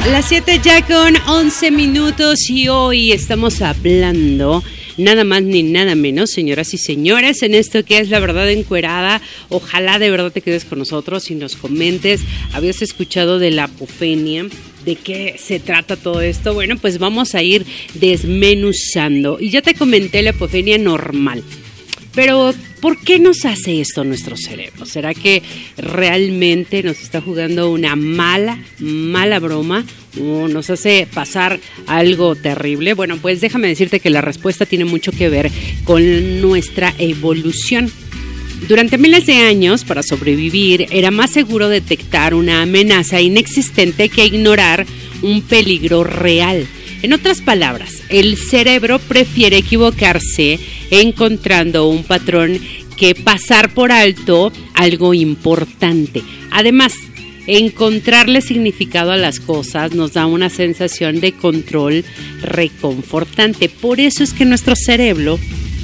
Las 7 ya con 11 minutos y hoy estamos hablando nada más ni nada menos, señoras y señores, en esto que es La Verdad Encuerada. Ojalá de verdad te quedes con nosotros y nos comentes. ¿Habías escuchado de la apofenia? ¿De qué se trata todo esto? Bueno, pues vamos a ir desmenuzando. Y ya te comenté la apofenia normal. Pero, ¿por qué nos hace esto nuestro cerebro? ¿Será que realmente nos está jugando una mala broma? ¿O nos hace pasar algo terrible? Bueno, pues déjame decirte que la respuesta tiene mucho que ver con nuestra evolución. Durante miles de años, para sobrevivir, era más seguro detectar una amenaza inexistente que ignorar un peligro real. En otras palabras, el cerebro prefiere equivocarse encontrando un patrón que pasar por alto algo importante. Además, encontrarle significado a las cosas nos da una sensación de control reconfortante. Por eso es que nuestro cerebro,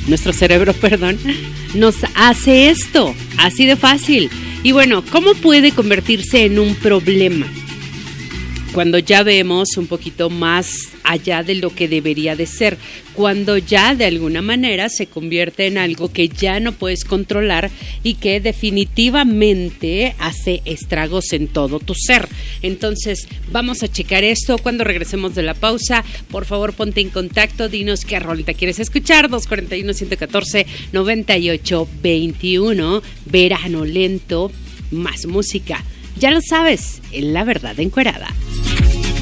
nos hace esto, así de fácil. Y bueno, ¿cómo puede convertirse en un problema? Cuando ya vemos un poquito más allá de lo que debería de ser, cuando ya de alguna manera se convierte en algo que ya no puedes controlar y que definitivamente hace estragos en todo tu ser. Entonces, vamos a checar esto cuando regresemos de la pausa. Por favor, ponte en contacto, dinos qué rolita quieres escuchar. 241-114-9821, Verano Lento, más música. Ya lo sabes, en La Verdad Encuerada.